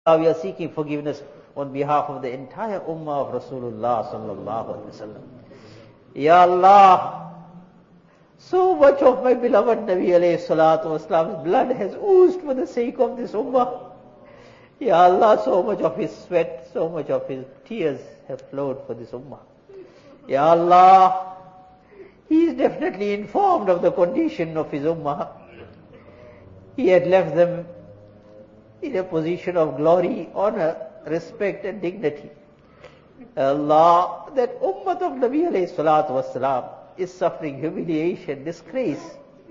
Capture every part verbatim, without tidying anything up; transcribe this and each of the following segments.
Allah, we are seeking forgiveness on behalf of the entire ummah of Rasulullah sallallahu alaihi wasallam. Ya Allah, so much of my beloved Nabi alayhi salatu wasalam's blood has oozed for the sake of this ummah. Ya Allah, so much of his sweat, so much of his tears have flowed for this ummah. Ya Allah, he is definitely informed of the condition of his ummah. He had left them in a position of glory, honor, respect and dignity. Allah, that ummah of Nabi alayhi salatu wasalam is suffering humiliation, disgrace.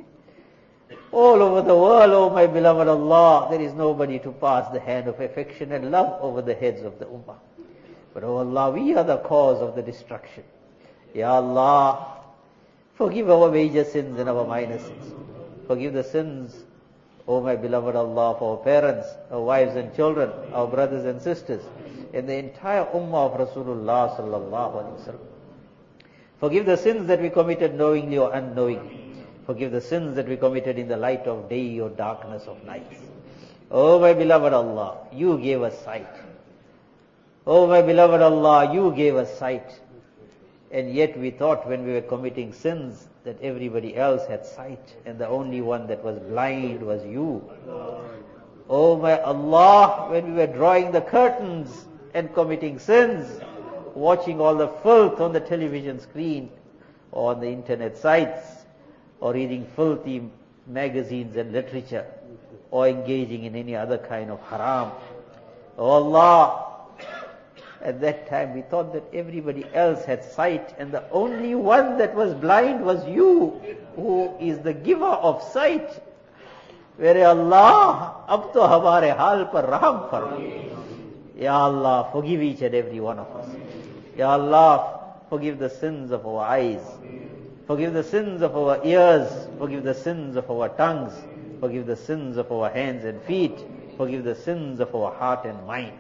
All over the world, oh my beloved Allah, there is nobody to pass the hand of affection and love over the heads of the ummah. But oh Allah, we are the cause of the destruction. Ya Allah, forgive our major sins and our minor sins. Forgive the sins, oh my beloved Allah, for our parents, our wives and children, our brothers and sisters, and the entire ummah of Rasulullah sallallahu alaihi wasallam. Forgive the sins that we committed knowingly or unknowingly. Forgive the sins that we committed in the light of day or darkness of night. Oh my beloved Allah, you gave us sight. Oh my beloved Allah, you gave us sight. And yet we thought when we were committing sins that everybody else had sight and the only one that was blind was you. Oh my Allah, when we were drawing the curtains and committing sins, watching all the filth on the television screen or on the internet sites, or reading filthy magazines and literature, or engaging in any other kind of haram. Oh Allah, at that time we thought that everybody else had sight and the only one that was blind was you, who is the giver of sight. Where Allah, ab to hamare hal par raham farma. Ya Allah, forgive each and every one of us. Ya Allah, forgive the sins of our eyes. Forgive the sins of our ears. Forgive the sins of our tongues. Forgive the sins of our hands and feet. Forgive the sins of our heart and mind.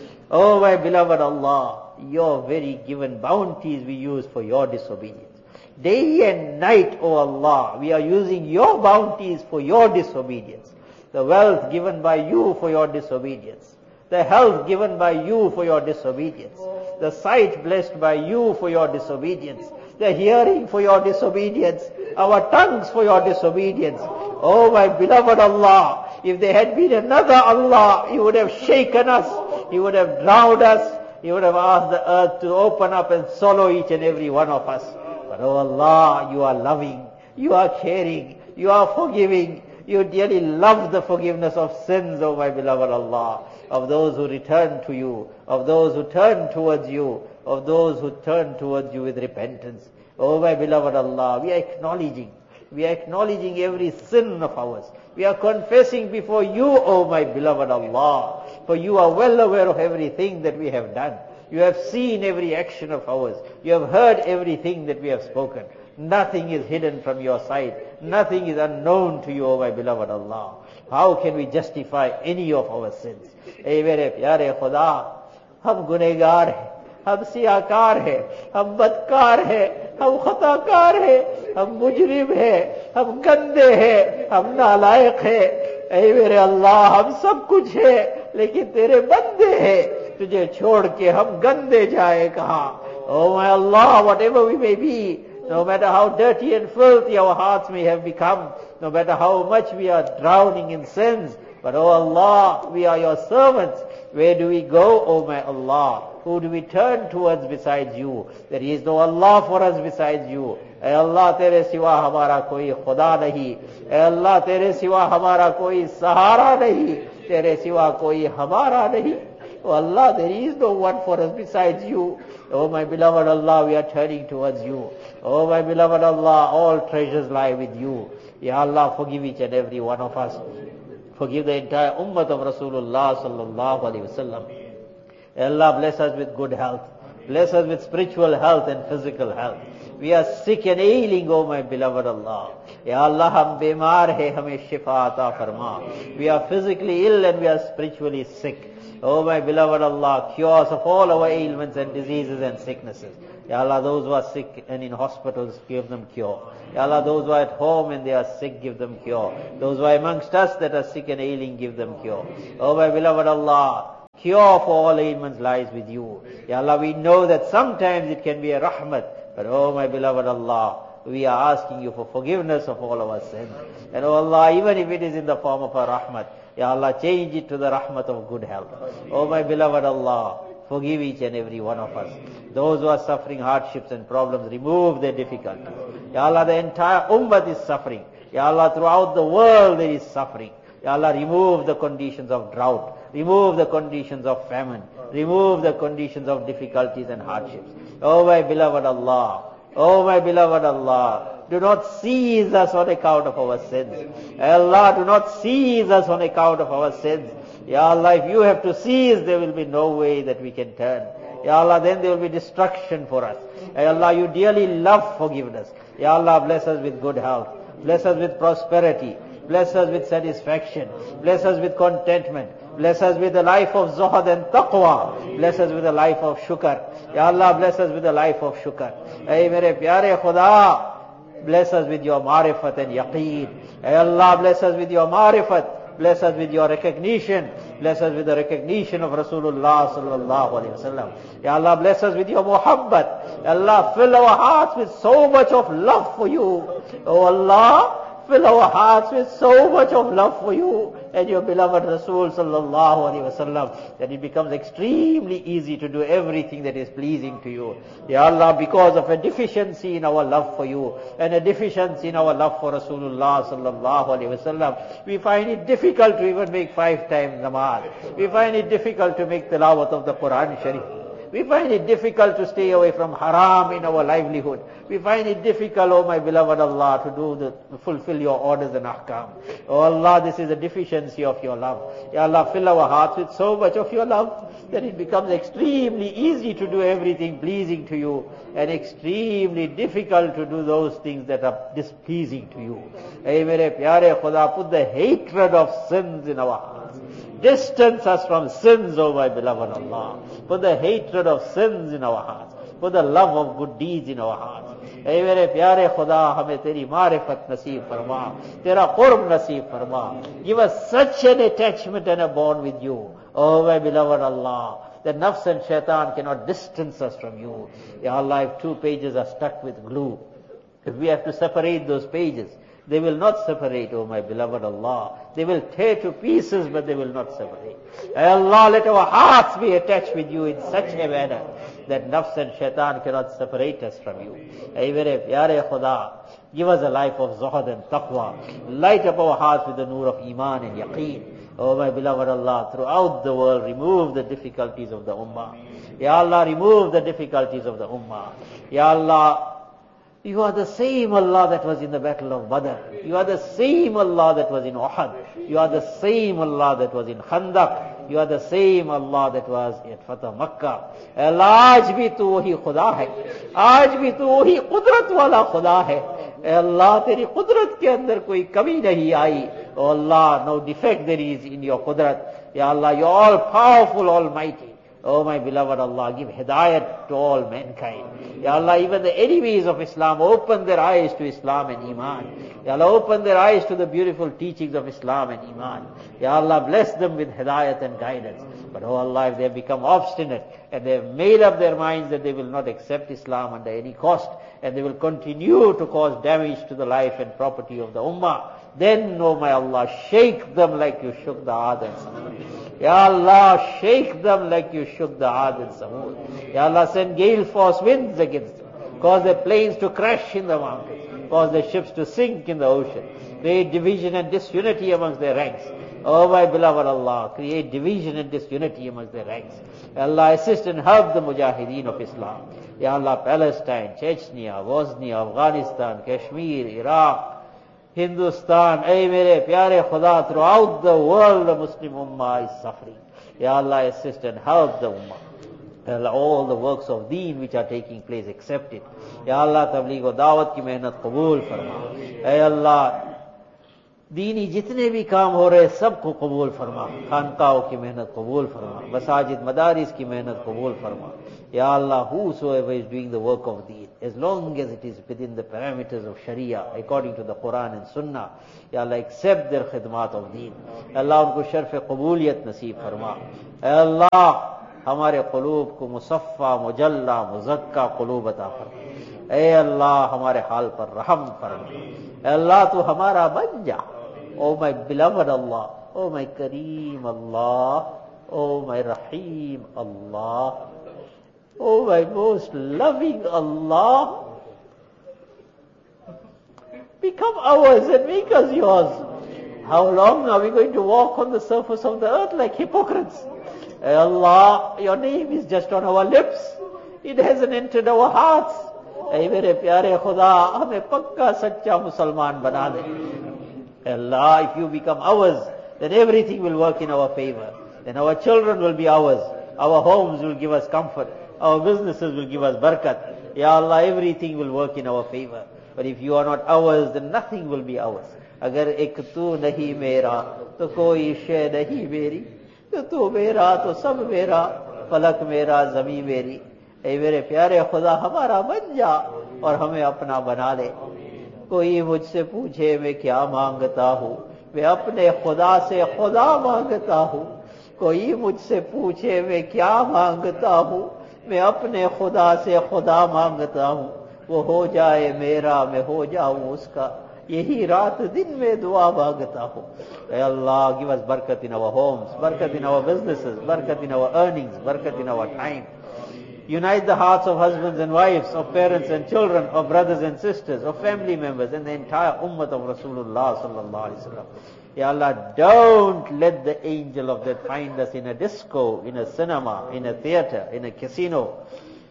Oh my beloved Allah, your very given bounties we use for your disobedience. Day and night, O Allah, we are using your bounties for your disobedience. The wealth given by you for your disobedience. The health given by you for your disobedience. The sight blessed by you for your disobedience. The hearing for your disobedience. Our tongues for your disobedience. Oh my beloved Allah, if there had been another Allah, He would have shaken us. He would have drowned us. He would have asked the earth to open up and swallow each and every one of us. But oh Allah, you are loving, you are caring, you are forgiving. You dearly love the forgiveness of sins, oh my beloved Allah, of those who return to you, of those who turn towards you, of those who turn towards you with repentance. Oh my beloved Allah, we are acknowledging, we are acknowledging every sin of ours. We are confessing before you, oh my beloved Allah, for you are well aware of everything that we have done. You have seen every action of ours. You have heard everything that we have spoken. Nothing is hidden from your sight. Nothing is unknown to you, O my beloved Allah. How can we justify any of our sins? Hey mere pyare Khuda, hum gunegar hai, hum siyakar hai, hum badkar hai, hum khatakar hai, hum mujrim hai, hum gande hai, hum nalaik hai. Hey mere Allah, hum sab kuch hai, lekin tere bande hai. तुझे छोड़ के हम गंदे जाए कहाँ? Oh my Allah, whatever we may be, no matter how dirty and filthy our hearts may have become, no matter how much we are drowning in sins, but oh Allah, we are your servants. Where do we go, oh my Allah? Who do we turn towards besides you? There is no Allah for us besides you. Ay Allah, tere siwa hamara koi khuda nahi. Ay Allah, tere siwa hamara koi sahara nahi. Tere siwa koi hamara nahi. Oh Allah, there is no one for us besides you. Oh my beloved Allah, we are turning towards you. Oh my beloved Allah, all treasures lie with you. Ya Allah, forgive each and every one of us. Forgive the entire ummah of Rasulullah sallallahu alaihi wasallam. Allah, bless us with good health. Bless us with spiritual health and physical health. We are sick and ailing, oh my beloved Allah. Ya Allah, hum bimar hai, hame shifa ata farma. We are physically ill and we are spiritually sick. Oh my beloved Allah, cure us of all our ailments and diseases and sicknesses. Ya Allah, those who are sick and in hospitals, give them cure. Ya Allah, those who are at home and they are sick, give them cure. Those who are amongst us that are sick and ailing, give them cure. Oh my beloved Allah, Cure for all ailments lies with you. Ya Allah, we know that sometimes it can be a rahmat, but oh my beloved Allah, we are asking you for forgiveness of all our sins. And oh Allah, even if it is in the form of a rahmat, Ya Allah, change it to the rahmat of good health. Oh my beloved Allah, forgive each and every one of us. Those who are suffering hardships and problems, remove their difficulties. Ya Allah, the entire ummah is suffering. Ya Allah, throughout the world there is suffering. Ya Allah, remove the conditions of drought. Remove the conditions of famine. Remove the conditions of difficulties and hardships. Oh my beloved Allah, oh my beloved Allah, do not seize us on account of our sins. Allah, do not seize us on account of our sins. Ya Allah, if you have to seize, there will be no way that we can turn. Ya Allah, then there will be destruction for us. Ya Allah, you dearly love forgiveness. Ya Allah, bless us with good health. Bless us with prosperity. Bless us with satisfaction. Bless us with contentment. Bless us with a life of zuhad and taqwa. Bless us with a life of shukr. Ya Allah, bless us with a life of shukr. Ay mere pyare Khuda, bless us with your marifat and yaqeen. Ay Allah, bless us with your marifat. Bless us with your recognition. Bless us with the recognition of Rasulullah sallallahu alaihi wasallam. Ya Allah, bless us with your muhabbat. Ya Allah, fill our hearts with so much of love for you. Oh Allah, fill our hearts with so much of love for you and your beloved Rasul sallallahu alaihi wasallam, that it becomes extremely easy to do everything that is pleasing to you. Ya Allah, because of a deficiency in our love for you and a deficiency in our love for Rasulullah sallallahu alaihi wasallam, we find it difficult to even make five times namaz. We find it difficult to make tilawat of the Quran Sharif. We find it difficult to stay away from haram in our livelihood. We find it difficult, oh my beloved Allah, to do the, to fulfill your orders and ahkam. Oh Allah, this is a deficiency of your love. Ya Allah, fill our hearts with so much of your love that it becomes extremely easy to do everything pleasing to you and extremely difficult to do those things that are displeasing to you. Hey mere pyare Khuda, put the hatred of sins in our hearts. Distance us from sins, O my beloved Allah. Put the hatred of sins in our hearts. Put the love of good deeds in our hearts. Hey mere pyare Khuda, hame teri marifat naseeb farma. Tera qurb naseeb farma. Give us such an attachment and a bond with you, O my beloved Allah, that nafs and shaitan cannot distance us from you. Ya Allah, if two pages are stuck with glue, if we have to separate those pages, they will not separate, oh my beloved Allah. They will tear to pieces, but they will not separate. Allah, let our hearts be attached with you in such a manner that nafs and shaitan cannot separate us from you. Ay mere pyare Khuda, give us a life of zuhad and taqwa. Light up our hearts with the nur of iman and yaqeen. Oh my beloved Allah, throughout the world, remove the difficulties of the ummah. Ya Allah, remove the difficulties of the ummah. Ya Allah, you are the same Allah that was in the battle of Badr. You are the same Allah that was in Uhud. You are the same Allah that was in Khandaq. You are the same Allah that was at Fatah Makkah. Allah, aaj bhi tu wahi Khuda hai. Aaj bhi tu wahi Qudrat wala Khuda hai. Allah, teri Qudrat ke andar koi kami nahi aayi. Oh Allah, no defect there is in your Qudrat. Ya Allah, you are all powerful, almighty. Oh my beloved Allah, give hidayat to all mankind. Ya Allah, even the enemies of Islam, open their eyes to Islam and Iman. Ya Allah, open their eyes to the beautiful teachings of Islam and Iman. Ya Allah, bless them with hidayat and guidance. But oh Allah, if they have become obstinate and they have made up their minds that they will not accept Islam under any cost, and they will continue to cause damage to the life and property of the Ummah, then, oh my Allah, shake them like you shook the Ad and Samud. Ya Allah, shake them like you shook the Ad and Samud. Ya Allah, send gale force winds against them. Cause their planes to crash in the mountains. Cause their ships to sink in the ocean. Create division and disunity amongst their ranks. Oh my beloved Allah, create division and disunity amongst their ranks. Allah, assist and help the mujahideen of Islam. Ya Allah, Palestine, Chechnya, Bosnia, Afghanistan, Kashmir, Iraq, Hindustan, ay mere pyare Khuda, throughout the world the Muslim Ummah is suffering. Ya Allah, assist and help the Ummah. Ya Allah, all the works of deen which are taking place, accept it. Ya Allah, tabligh wa dawat ki mehnat qabool farma. Ay Allah, दीनी जितने भी काम हो रहे सबको कबूल फरमा, खानकाओं की मेहनत कबूल फरमा, मसाजिद मदारिस की मेहनत कबूल फरमा. Ya Allah, whosoever is doing the work of deen, as long as it is within the parameters of Sharia, according to the Quran and Sunnah, Ya Allah, accept their khidmat of deen. Allah, उनको शर्फ कबूलियत नसीब फरमा. Allah, हमारे क़ुलूब को मुसफ़ा, मुजल्ला, मुज़क्का क़ुलूब अता फरमा. ए अल्लाह, हमारे हाल पर रहम फरमा. अल्लाह, तू हमारा बन जा. Oh my beloved Allah, oh my Kareem Allah, oh my Rahim Allah, oh my most loving Allah, become ours and make us yours. How long are we going to walk on the surface of the earth like hypocrites? Hey Allah, your name is just on our lips. It hasn't entered our hearts. Hey mere pyare Khuda, hame pakka saccha Musalman bana de. Allah, if you become ours, then everything will work in our favor. Then our children will be ours. Our homes will give us comfort. Our businesses will give us barakat. Ya Allah, everything will work in our favor. But if you are not ours, then nothing will be ours. Agar ek tu nahi mera, to koi shay nahi meri. To tu mera, to sab mera. Falak mera, zami meri. Ay mere pyare Khuda, hamara ban ja aur hame apna bana le. कोई मुझसे पूछे मैं क्या मांगता हूँ, मैं अपने खुदा से खुदा मांगता हूँ. कोई मुझसे पूछे मैं क्या मांगता हूँ, मैं अपने खुदा से खुदा मांगता हूँ. वो हो जाए मेरा, मैं हो जाऊँ उसका, यही रात दिन में दुआ मांगता हूँ. Allah, give us barakat in our homes, barakat in our businesses, barakat in our earnings, barakat in our time. Unite the hearts of husbands and wives, of parents and children, of brothers and sisters, of family members, and the entire ummah of Rasulullah sallallahu alaihi wasallam. Ya Allah, don't let the angel of death find us in a disco, in a cinema, in a theater, in a casino,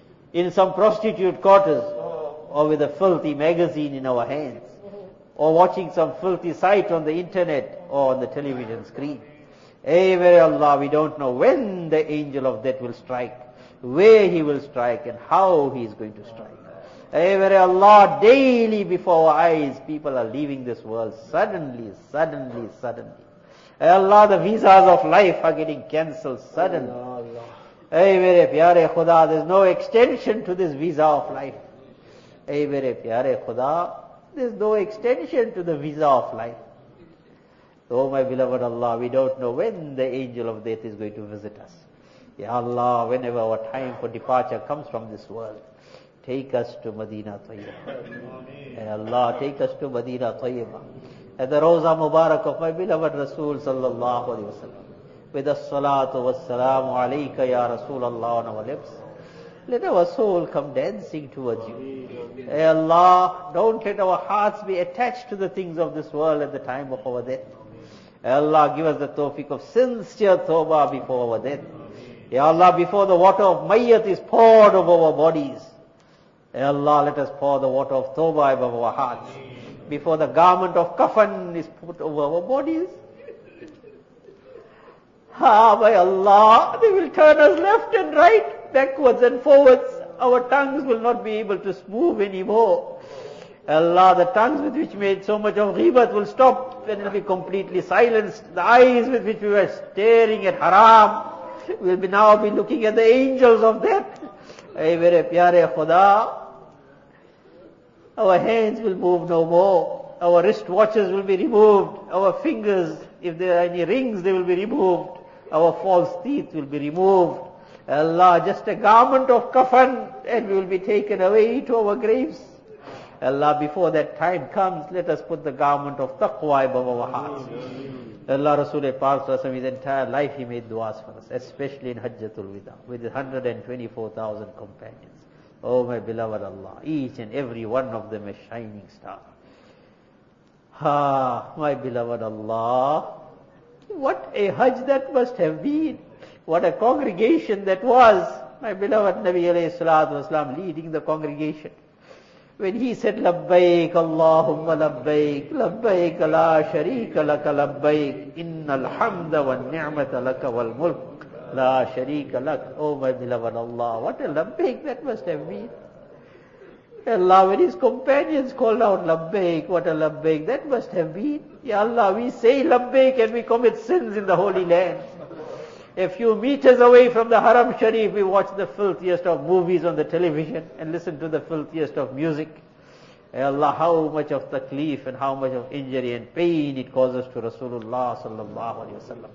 in some prostitute quarters, or with a filthy magazine in our hands, or watching some filthy site on the internet or on the television screen. Hey, very Allah, we don't know when the angel of death will strike, where he will strike, and how he is going to strike. Hey, very Allah, daily before our eyes, people are leaving this world suddenly, suddenly, suddenly. Hey Allah, the visas of life are getting cancelled suddenly. Hey, very pyare Khuda, there's no extension to this visa of life. Hey, very pyare Khuda, there's no extension to the visa of life. Oh, my beloved Allah, we don't know when the angel of death is going to visit us. Ya Allah, whenever our time for departure comes from this world, take us to Madinah Tayyibah. Ya Allah, take us to Madinah Tayyibah. At the Rawza Mubarak of my beloved Rasul sallallahu alayhi wa sallam, with the salatu was salamu alayka ya Rasulallah on our lips, let our soul come dancing towards you. Ya Allah, don't let our hearts be attached to the things of this world at the time of our death. Ya Allah, give us the tawfiq of sincere tawbah before our death. Ya Allah, before the water of mayyat is poured over our bodies, Ya Allah, let us pour the water of tawbah above our hearts. Before the garment of kafan is put over our bodies, ah, by Allah, they will turn us left and right, backwards and forwards. Our tongues will not be able to move anymore. Allah, the tongues with which we made so much of ghibat will stop and will be completely silenced. The eyes with which we were staring at haram will be now be looking at the angels of death. Ay mere pyare Khuda, our hands will move no more. Our wristwatches will be removed. Our fingers, if there are any rings, they will be removed. Our false teeth will be removed. Allah, just a garment of kafan, and we will be taken away to our graves. Allah, before that time comes, let us put the garment of taqwa above our hearts. Allah, Rasul Pak, his entire life he made du'as for us, especially in Hajjatul Wida, with one hundred twenty-four thousand companions. Oh, my beloved Allah, each and every one of them a shining star. Ah, my beloved Allah, what a Hajj that must have been. What a congregation that was. My beloved Nabi alayhi salatu wasalam leading the congregation. When he said, Labbaik Allahumma labbaik, labbaik la sharika laka labbaik, innal hamda wa ni'mata laka wal mulk, la sharika lak. Oh, my beloved Allah, what a labbaik that must have been. Allah, when his companions called out labbaik, what a labbaik that must have been. Ya Allah, we say labbaik and we commit sins in the Holy Land. A few meters away from the Haram Sharif, we watch the filthiest of movies on the television and listen to the filthiest of music. Ya Allah, how much of taklif and how much of injury and pain it causes to Rasulullah sallallahu alaihi wasallam.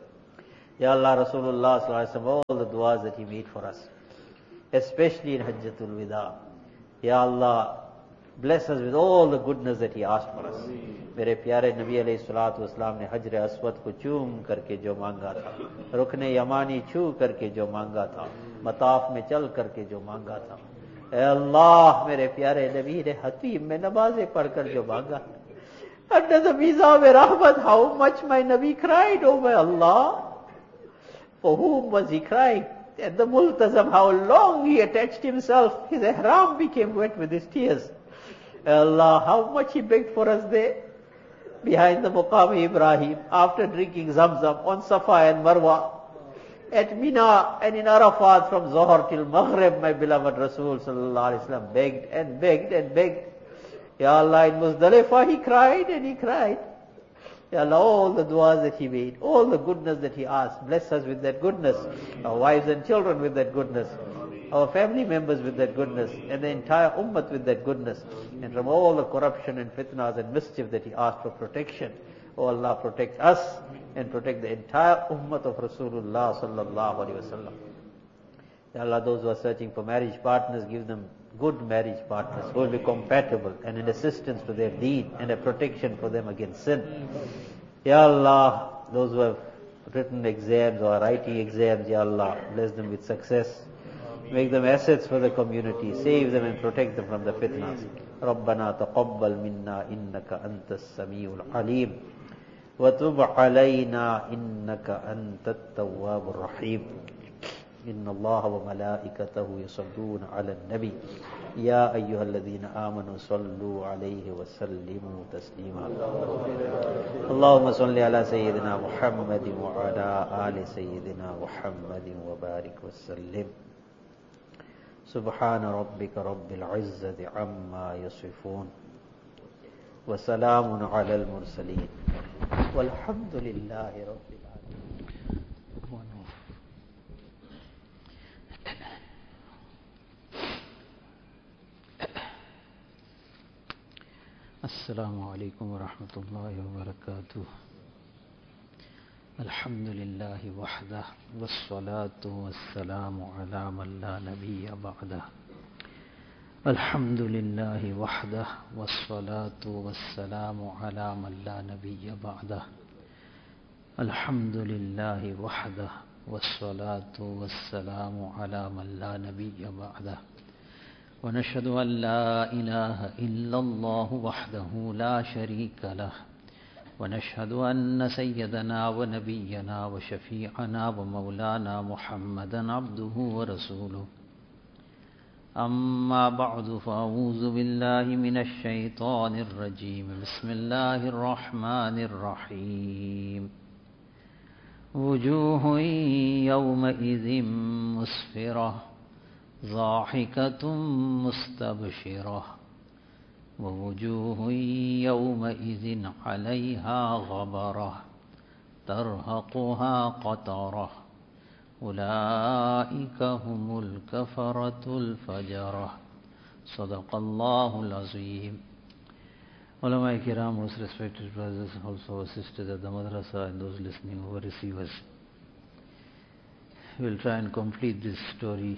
Ya Allah, Rasulullah sallallahu alaihi wasallam, all the du'as that he made for us, especially in Hajjatul Wida. Ya Allah, bless us with all the goodness that he asked for us. मेरे प्यारे नबी अलैहि सलातु वस्सलाम ने हजर Aswad को चूम करके जो मांगा था, रुकने यमानी छू करके जो मांगा था, मताफ में चल करके जो मांगा था, ऐ अल्लाह मेरे प्यारे नबी ने हतीम में नमाजें पढ़कर जो मांगा, under the mizab rahmat, how much my Nabi cried, oh my Allah. For whom was he crying? At the multazam, how long he attached himself, his ihram became wet with his tears. Allah, how much he begged for us there, behind the Muqam Ibrahim, after drinking Zamzam, on Safa and Marwa, at Mina and in Arafat from Zohar till Maghrib, my beloved Rasul sallallahu alaihi wasallam begged and begged and begged. Ya Allah, in Muzdalifah he cried and he cried. Ya Allah, all the du'as that he made, all the goodness that he asked, bless us with that goodness, our wives and children with that goodness, our family members with that goodness, and the entire ummah with that goodness, and from all the corruption and fitnas and mischief that he asked for protection. Oh Allah, protect us and protect the entire ummah of Rasulullah sallallahu alaihi wasallam. Ya Allah, those who are searching for marriage partners, give them good marriage partners who will be compatible and an assistance to their deed and a protection for them against sin. Ya Allah, those who have written exams or are writing exams, Ya Allah, bless them with success. Make them assets for the community. Save them and protect them from the fitnas. رَبَّنَا تَقَبَّلْ مِنَّا إِنَّكَ أَنْتَ السَّمِيعُ الْعَلِيمُ وَتُبْ عَلَيْنَا إِنَّكَ أَنْتَ التَّوَّابُ الرَّحِيمُ إِنَّ اللَّهَ وَمَلَائِكَتَهُ يُصَلُّونَ عَلَى النَّبِيِّ يَا أَيُّهَا الَّذِينَ آمَنُوا صَلُّوا عَلَيْهِ وَسَلِّمُوا تَسْلِيمًا اللهم صل على سيدنا محمد وعلى آل سيدنا محمد وبارك وسلم سبحان ربك رب العزة عما يصفون وسلام على المرسلين والحمد لله رب العالمين. السلام عليكم ورحمة الله وبركاته. الحمد لله وحده والصلاة والسلام على من لا نبي بعده. الحمد لله وحده والصلاة والسلام على من لا نبي بعده. الحمد لله وحده والصلاة والسلام على من لا نبي بعده. ونشهد أن لا إله إلا الله وحده لا شريك له. ونشهد أن سيدنا ونبينا وشفيعنا ومولانا محمدا عبده ورسوله. أما بعد فأعوذ بالله من الشيطان الرجيم. بسم الله الرحمن الرحيم. وجوه يومئذ مسفرة ضاحكة مستبشرة ووجوه يومئذ عليها غبرة ترهقها قترة أولئك هم الكفرة الفجرة. صدق الله العظيم. Ulama Kiram, most respected brothers, also our sisters at the madrasa and those listening who are receivers. We will try and complete this story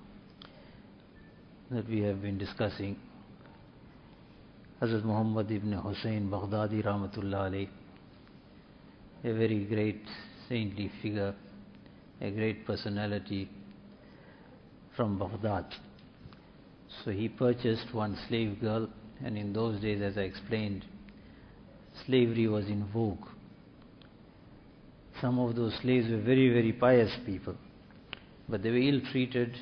that we have been discussing. Hazrat Muhammad ibn Hussain Baghdadi Rahmatullah alayh, a very great saintly figure, a great personality from Baghdad. So he purchased one slave girl, and in those days, as I explained, slavery was in vogue. Some of those slaves were very, very pious people, but they were ill-treated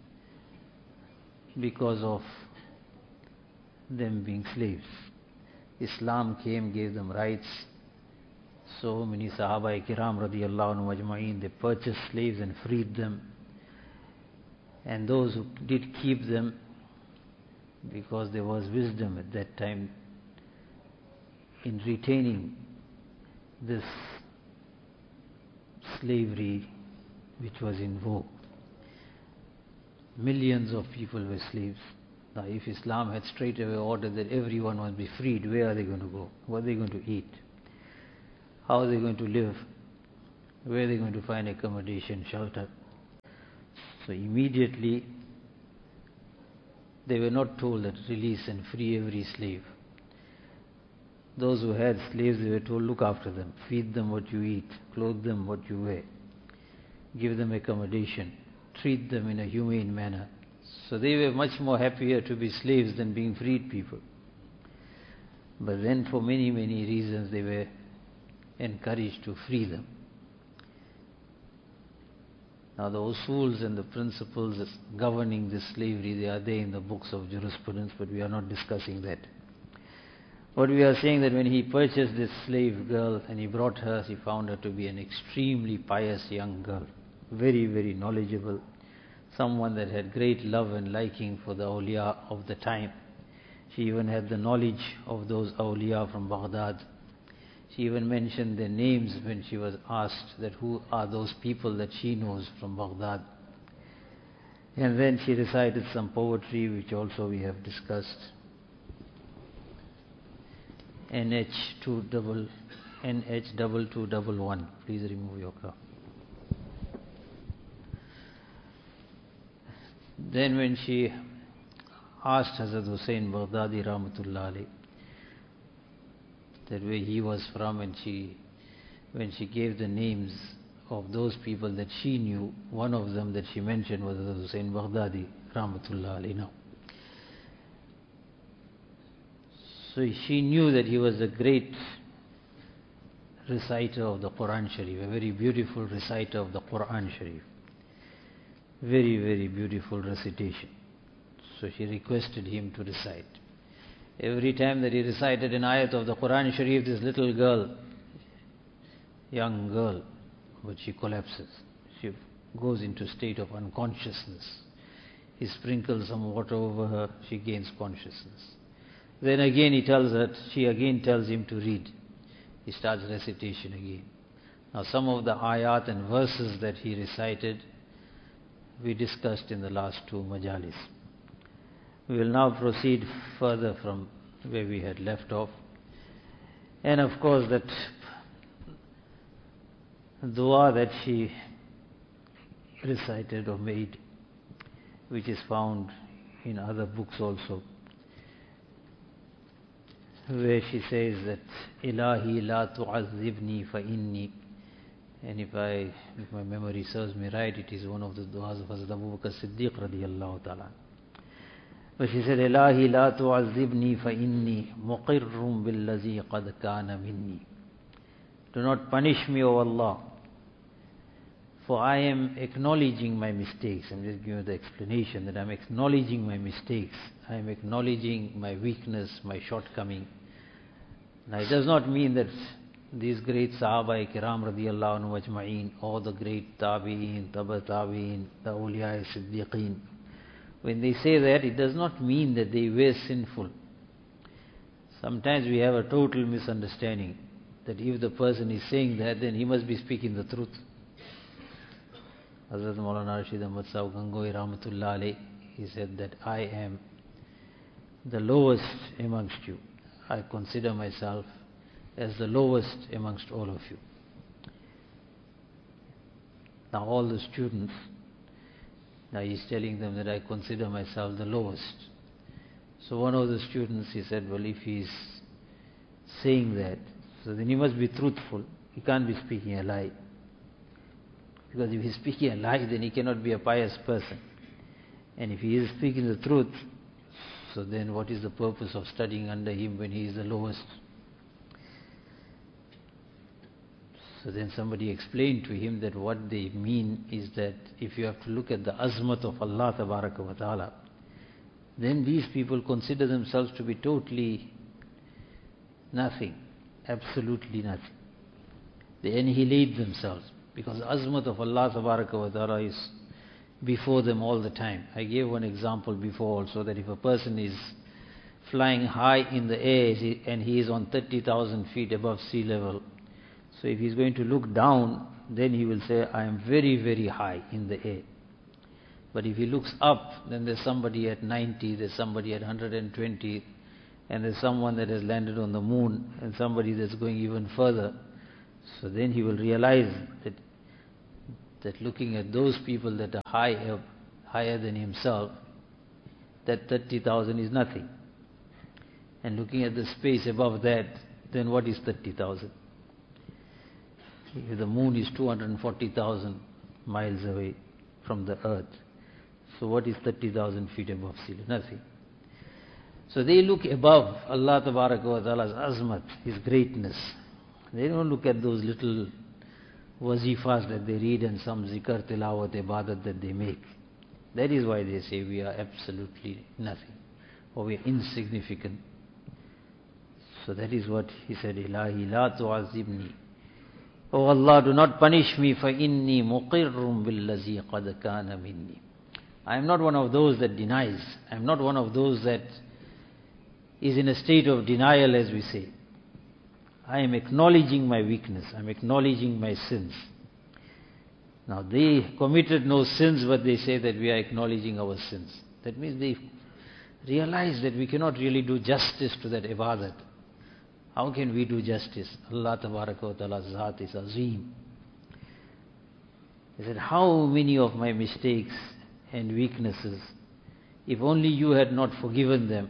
because of them being slaves. Islam came, gave them rights. So many Sahaba Kiram radiyallahu anhu majma'een, they purchased slaves and freed them. And those who did keep them, because there was wisdom at that time in retaining this slavery which was in vogue. Millions of people were slaves. Now, if Islam had straight away ordered that everyone must be freed, where are they going to go? What are they going to eat? How are they going to live? Where are they going to find accommodation, shelter? So immediately they were not told that release and free every slave. Those who had slaves, they were told, look after them, feed them what you eat, clothe them what you wear, give them accommodation, treat them in a humane manner. So they were much more happier to be slaves than being freed people. But then for many, many reasons they were encouraged to free them. Now the usuls and the principles governing this slavery, they are there in the books of jurisprudence, but we are not discussing that. What we are saying that when he purchased this slave girl and he brought her, he found her to be an extremely pious young girl, very, very knowledgeable, someone that had great love and liking for the awliya of the time. She even had the knowledge of those awliya from Baghdad. She even mentioned their names when she was asked that who are those people that she knows from Baghdad. And then she recited some poetry which also we have discussed. N H two double N H double two double one. Please remove your car. Then when she asked Hazrat Hussain Baghdadi Rahmatullah alayh that where he was from, and she, when she gave the names of those people that she knew, one of them that she mentioned was Hazrat Hussain Baghdadi Rahmatullah alayh. Now, so she knew that he was a great reciter of the Quran Sharif, a very beautiful reciter of the Quran Sharif. Very, very beautiful recitation. So she requested him to recite. Every time that he recited an ayat of the Quran Sharif, this little girl, young girl, but she collapses. She goes into a state of unconsciousness. He sprinkles some water over her, she gains consciousness. Then again he tells her, she again tells him to read. He starts recitation again. Now some of the ayat and verses that he recited, we discussed in the last two majalis. We will now proceed further from where we had left off. And of course that dua that she recited or made, which is found in other books also, where she says that Ilahi la tu'azzibni fa inni, and if I, if my memory serves me right, it is one of the du'as of Hazrat Abu Bakr Siddiq radiyallahu ta'ala. But she said, Ilahi la tu'azzibni fa inni muqirrum billazi qad kana minni. Do not punish me, O Allah, for I am acknowledging my mistakes. I'm just giving you the explanation that I'm acknowledging my mistakes. I am acknowledging my weakness, my shortcoming. Now it does not mean that these great Sahaba Kiram radiyallahu anhu ajma'een, all the great Tabi'een, Taba Tabi'een, the Awliya Siddiqeen, when they say that, it does not mean that they were sinful. Sometimes we have a total misunderstanding that if the person is saying that, then he must be speaking the truth. Hazrat Maulana Rashid Ahmad Sahib Gangoi Rahmatullah alayh, he said that I am the lowest amongst you. I consider myself as the lowest amongst all of you. Now all the students, now he's telling them that I consider myself the lowest. So one of the students, he said, well, if he's saying that, so then he must be truthful. He can't be speaking a lie. Because if he's speaking a lie, then he cannot be a pious person. And if he is speaking the truth, so then what is the purpose of studying under him when he is the lowest? So then somebody explained to him that what they mean is that if you have to look at the azmat of Allah Tabaraka wa Ta'ala, then these people consider themselves to be totally nothing, absolutely nothing. They annihilate themselves, because the azmat of Allah Tabaraka wa Ta'ala is before them all the time. I gave one example before also, that if a person is flying high in the air and he is on thirty thousand feet above sea level, so if he is going to look down, then he will say, I am very, very high in the air. But if he looks up, then there's somebody at ninety, there's somebody at one hundred twenty, and there's someone that has landed on the moon, and somebody that's going even further. So then he will realize that that looking at those people that are high up, higher than himself, that thirty thousand is nothing. And looking at the space above that, then what is thirty thousand? If the moon is two hundred forty thousand miles away from the earth, so what is thirty thousand feet above sea level? Nothing. So they look above Allah Tabaraka wa Ta'ala's azmat, His greatness. They don't look at those little wazifas that they read and some zikr, tilawat, ibadat that they make. That is why they say we are absolutely nothing, or we are insignificant. So that is what he said, Ilahi la tu'azibni. Oh Allah, do not punish me, fa inni muqirrum billazi qad kana minni. I am not one of those that denies. I am not one of those that is in a state of denial, as we say. I am acknowledging my weakness. I am acknowledging my sins. Now they committed no sins, but they say that we are acknowledging our sins. That means they realize that we cannot really do justice to that ibadat. How can we do justice? Allah Tabaraka wa Ta'ala's Zat is Azim. He said, how many of my mistakes and weaknesses, if only you had not forgiven them,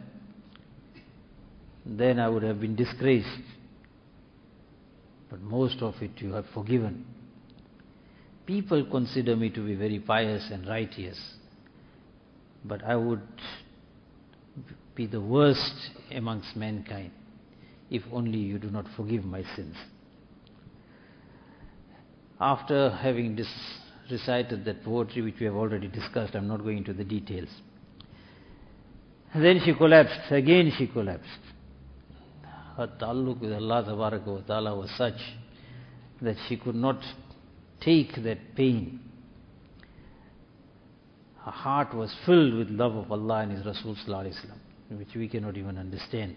then I would have been disgraced. But most of it you have forgiven. People consider me to be very pious and righteous, but I would be the worst amongst mankind if only you do not forgive my sins. After having dis- recited that poetry which we have already discussed, I am not going into the details. Then she collapsed. Again she collapsed. Her ta'alluq with Allah Tabaraka wa Ta'ala was such that she could not take that pain. Her heart was filled with love of Allah and His Rasul Sallallahu Alaihi Wasallam, which we cannot even understand.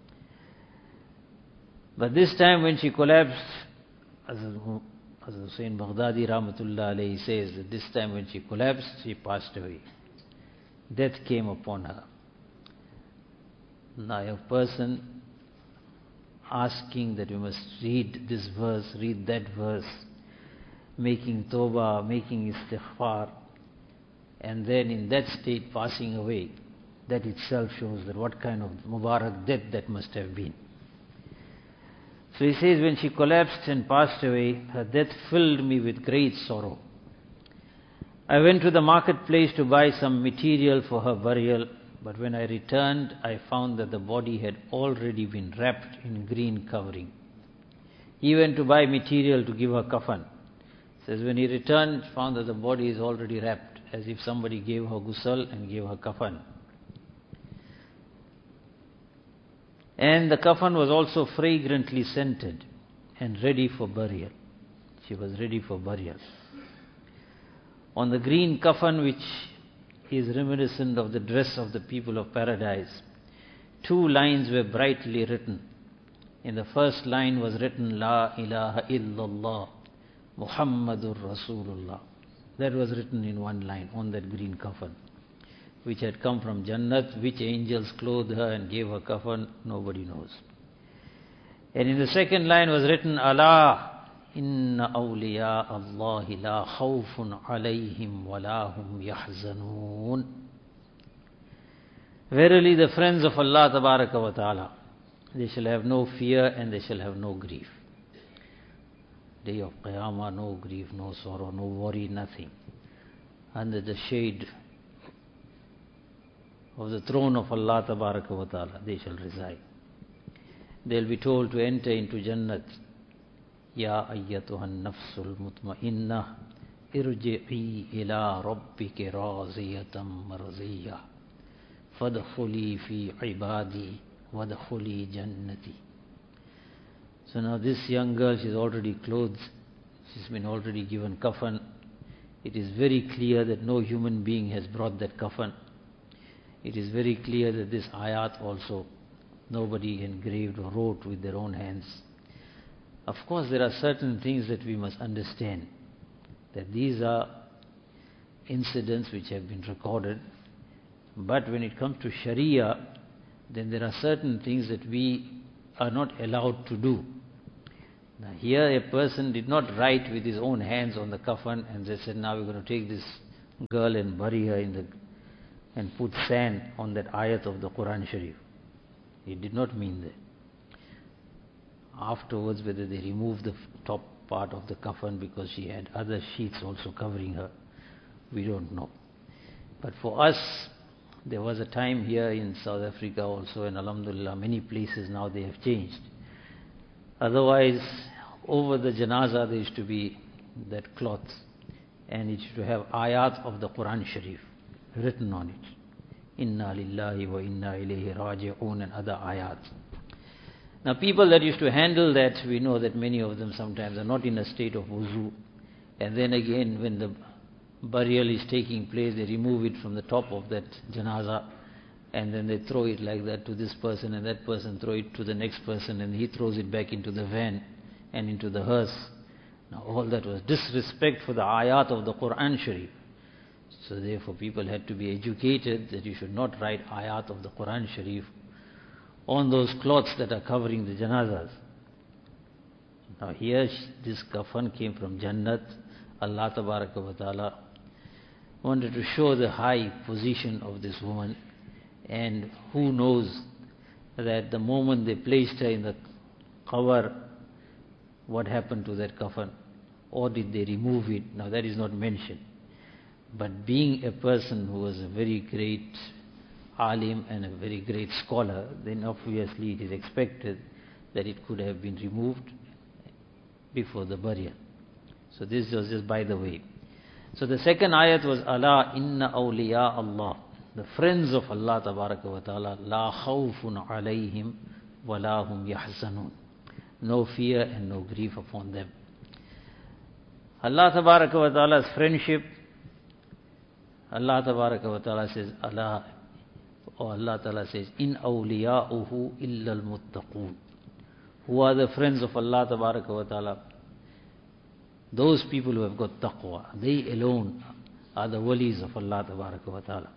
But this time when she collapsed, as Hussain Baghdadi Rahmatullah Alayhi says, that this time when she collapsed, she passed away. Death came upon her. Now a person asking that you must read this verse, read that verse, making tawbah, making istighfar, and then in that state passing away, that itself shows that what kind of Mubarak death that must have been. So he says, when she collapsed and passed away, her death filled me with great sorrow. I went to the marketplace to buy some material for her burial, but when I returned, I found that the body had already been wrapped in green covering. He went to buy material to give her kafan. Says when he returned, found that the body is already wrapped, as if somebody gave her ghusl and gave her kafan. And the kafan was also fragrantly scented and ready for burial. She was ready for burial. On the green kafan, which is reminiscent of the dress of the people of paradise, two lines were brightly written. In the first line was written, La ilaha illallah, Muhammadur Rasulullah. That was written in one line on that green kafan, which had come from Jannat. Which angels clothed her and gave her kafan, nobody knows. And in the second line was written, Allah, inna awliya Allahi la khawfun alayhim wa la hum yahzanun. Verily the friends of Allah Tabaraka wa Ta'ala, they shall have no fear and they shall have no grief. Day of Qiyamah, no grief, no sorrow, no worry, nothing. Under the shade of the throne of Allah Tabaraka wa Ta'ala, they shall reside. They'll be told to enter into Jannat. Ya ayyatuhan nafsul mutma'innah, irji'i ila rabbiki raziyatan marziyah, fadkhuli fi ibadi, wadkhuli jannati. So now this young girl, she's already clothed, she's been already given kafan, it is very clear that no human being has brought that kafan. It is very clear that this ayat also nobody engraved or wrote with their own hands. Of course, there are certain things that we must understand, that these are incidents which have been recorded, but when it comes to Sharia, then there are certain things that we are not allowed to do. Now here a person did not write with his own hands on the kafan and they said, now we're going to take this girl and bury her in the and put sand on that ayat of the Quran Sharif. He did not mean that. Afterwards, whether they removed the top part of the kafan because she had other sheets also covering her, we don't know. But for us, there was a time here in South Africa also, and alhamdulillah, many places now they have changed. Otherwise, over the janaza there used to be that cloth, and it used to have ayat of the Quran Sharif written on it. Inna lillahi wa inna ilayhi raji'un and other ayat. Now people that used to handle that, we know that many of them sometimes are not in a state of wuzu. And then again, when the burial is taking place, they remove it from the top of that janaza and then they throw it like that to this person, and that person throw it to the next person, and he throws it back into the van and into the hearse. Now all that was disrespect for the ayat of the Quran Sharif. So therefore people had to be educated that you should not write ayat of the Quran Sharif on those cloths that are covering the janazas. Now here this kafan came from Jannat. Allah Tabaraka wa Ta'ala wanted to show the high position of this woman, and who knows that the moment they placed her in the cover, what happened to that kafan, or did they remove it? Now that is not mentioned. But being a person who was a very great alim and a very great scholar, then obviously it is expected that it could have been removed before the burial. So this was just by the way. So the second ayat was, Ala inna awliya Allah, the friends of Allah Tabaraka wa Ta'ala, la khawfun alayhim wa la hum yahzanun, no fear and no grief upon them. Allah Tabaraka wa Ta'ala's friendship, Allah Tabaraka wa Ta'ala says, Allah, or Allah Ta'ala says, in awliya'uhu illa al-muttaqun. Who are the friends of Allah Tabaraka wa Ta'ala? Those people who have got taqwa. They alone are the walis of Allah Tabaraka wa Ta'ala.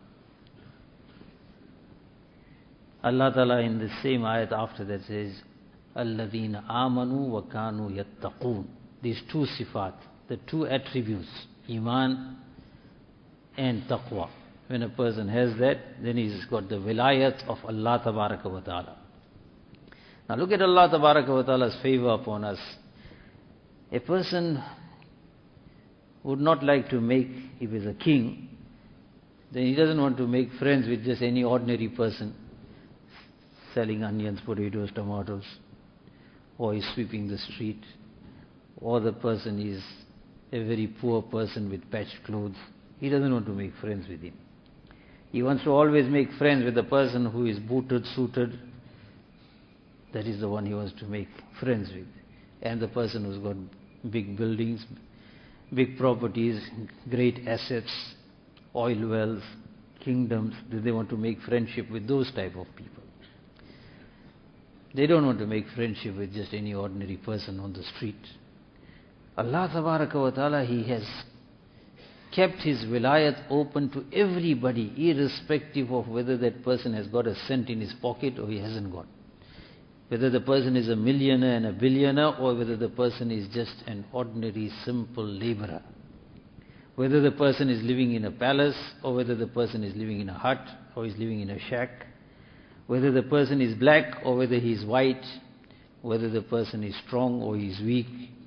Allah Ta'ala in the same ayat after that says, Alladhina amanu wa kanu yattaqun. These two sifat, the two attributes, Iman and taqwa. When a person has that, then he's got the wilayat of Allah Tabaraka wa Ta'ala. Now look at Allah Tabaraka wa Ta'ala's favor upon us. A person would not like to make, if he's a king, then he doesn't want to make friends with just any ordinary person selling onions, potatoes, tomatoes, or he's sweeping the street, or the person is a very poor person with patched clothes. He doesn't want to make friends with him. He wants to always make friends with the person who is booted, suited. That is the one he wants to make friends with. And the person who's got big buildings, big properties, great assets, oil wells, kingdoms, they want to make friendship with those type of people. They don't want to make friendship with just any ordinary person on the street. Allah Tabaraka wa Ta'ala, He has kept His wilayat open to everybody, irrespective of whether that person has got a cent in his pocket or he hasn't got. Whether the person is a millionaire and a billionaire, or whether the person is just an ordinary, simple laborer. Whether the person is living in a palace, or whether the person is living in a hut, or is living in a shack. Whether the person is black, or whether he is white. Whether the person is strong or he is weak.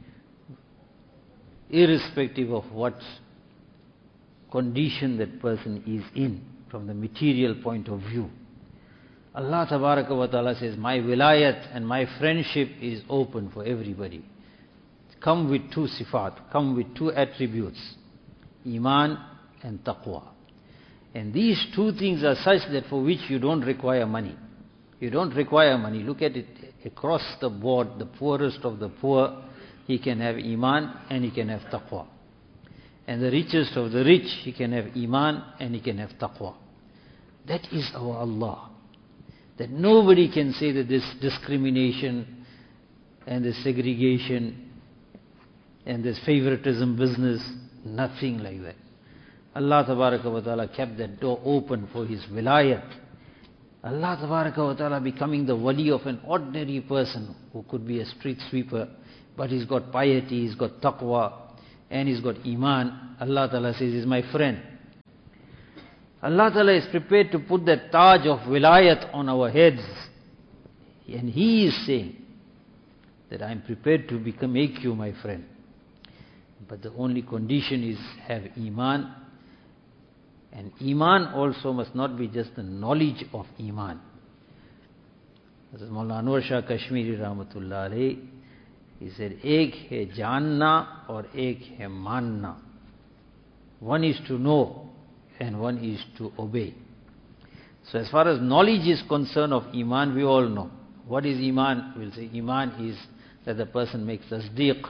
Irrespective of what condition that person is in, from the material point of view. Allah Tabaraka wa Ta'ala says, my wilayat and my friendship is open for everybody. Come with two sifat, come with two attributes, Iman and Taqwa. And these two things are such that for which you don't require money. You don't require money. Look at it across the board, the poorest of the poor, he can have Iman and he can have Taqwa. And the richest of the rich, he can have iman and he can have taqwa. That is our Allah. That nobody can say that this discrimination and this segregation and this favoritism business, nothing like that. Allah Tabaraka wa Ta'ala kept that door open for his wilayat. Allah Tabaraka wa Ta'ala becoming the wali of an ordinary person who could be a street sweeper, but he's got piety, he's got taqwa, and he's got iman. Allah Ta'ala says, he's my friend. Allah Ta'ala is prepared to put that taj of wilayat on our heads. And he is saying that I am prepared to become, make you my friend. But the only condition is have iman. And iman also must not be just the knowledge of iman. As Mawlana Anwar Shah Kashmiri Rahmatullah Alayhi, he said, Ek hai janna or ek hai manna. One is to know and one is to obey. So as far as knowledge is concerned of iman, we all know. What is iman? We'll say iman is that the person makes tasdeeq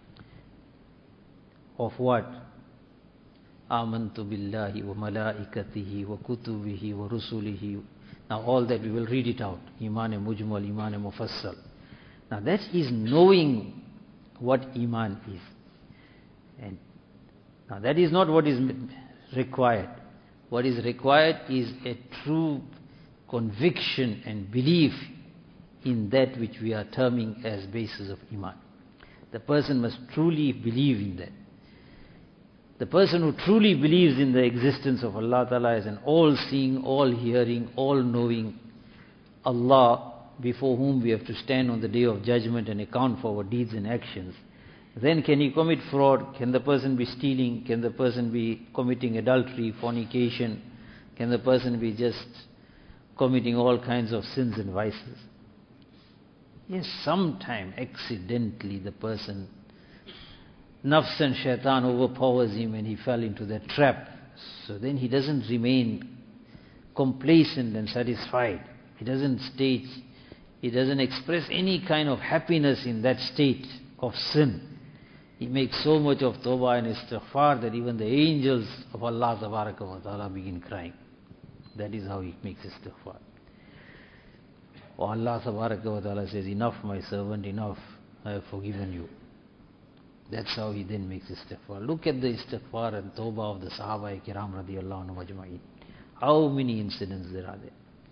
of what? Amantu billahi wa malaikatihi wa kutubihi wa rusulihi. Now all that we will read it out. Iman e mujmal, iman e mufassal. Now that is knowing what iman is. And now that is not what is required. What is required is a true conviction and belief in that which we are terming as basis of iman. The person must truly believe in that. The person who truly believes in the existence of Allah Ta'ala as an all-seeing, all-hearing, all-knowing Allah before whom we have to stand on the day of judgment and account for our deeds and actions, then can he commit fraud? Can the person be stealing? Can the person be committing adultery, fornication? Can the person be just committing all kinds of sins and vices? Yes, sometime accidentally the person, nafs and shaitan overpowers him and he fell into that trap. So then he doesn't remain complacent and satisfied. He doesn't state, he doesn't express any kind of happiness in that state of sin. He makes so much of tawbah and istighfar that even the angels of Allah Tabaraka wa Ta'ala begin crying. That is how he makes istighfar. Oh, Allah Tabaraka wa Ta'ala says, enough my servant, enough, I have forgiven you. That's how he then makes istighfar. Look at the istighfar and tawbah of the Sahaba Kiram radiyallahu anhu ajma'in. How many incidents there are there.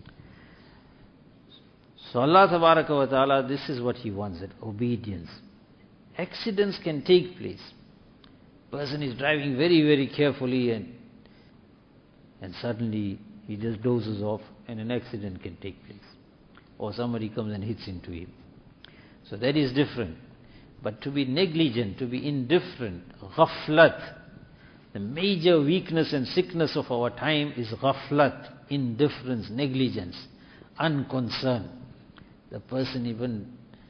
So Allah Tabaraka wa Ta'ala, this is what he wants, that obedience. Accidents can take place. Person is driving very, very carefully and and suddenly he just dozes off and an accident can take place. Or somebody comes and hits into him. So that is different. But to be negligent, to be indifferent, ghaflat, the major weakness and sickness of our time is ghaflat, indifference, negligence, unconcern. The person even,